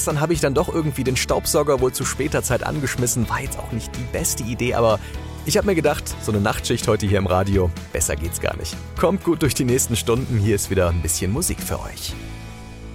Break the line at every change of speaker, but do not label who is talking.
gestern habe ich dann doch irgendwie den Staubsauger wohl zu später Zeit angeschmissen. War jetzt auch nicht die beste Idee, aber ich habe mir gedacht, so eine Nachtschicht heute hier im Radio, besser geht's gar nicht. Kommt gut durch die nächsten Stunden, hier ist wieder ein bisschen Musik für euch.